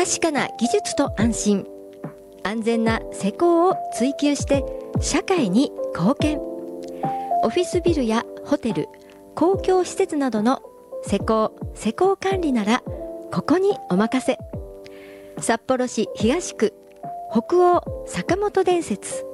確かな技術と安心、安全な施工を追求して社会に貢献。オフィスビルやホテル、公共施設などの施工管理ならここにお任せ。札幌市東区北欧坂本電鉄